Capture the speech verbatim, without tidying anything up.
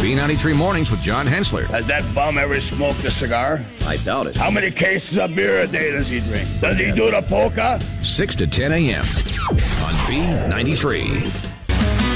B ninety-three Mornings with John Hensler. Has that bum ever smoked a cigar? I doubt it. How many cases of beer a day does he drink? Does he do the polka? six to ten a.m. on B ninety-three.